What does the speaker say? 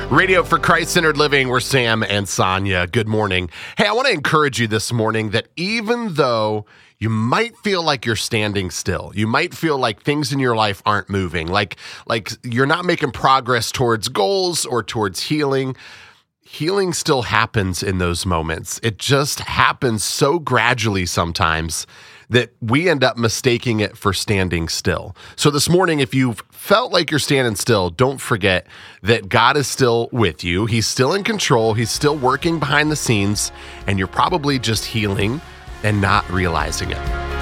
Radio for Christ-Centered Living, we're Sam and Sonia. Good morning. Hey, I want to encourage you this morning that even though you might feel like you're standing still, you might feel like things in your life aren't moving, like you're not making progress towards goals or towards healing, healing still happens in those moments. It just happens so gradually sometimes that we end up mistaking it for standing still. So this morning, if you've felt like you're standing still, don't forget that God is still with you. He's still in control. He's still working behind the scenes, and you're probably just healing and not realizing it.